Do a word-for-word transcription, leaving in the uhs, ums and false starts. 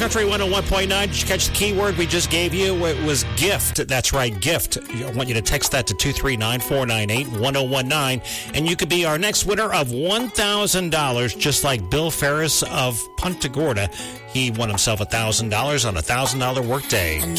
Country one oh one point nine. Did you catch the keyword we just gave you? It was gift. That's right, gift. I want you to text that to two three nine, four nine eight, one oh one nine, and you could be our next winner of one thousand dollars, just like Bill Ferris of Punta Gorda. He won himself one thousand dollars on a one thousand dollars workday.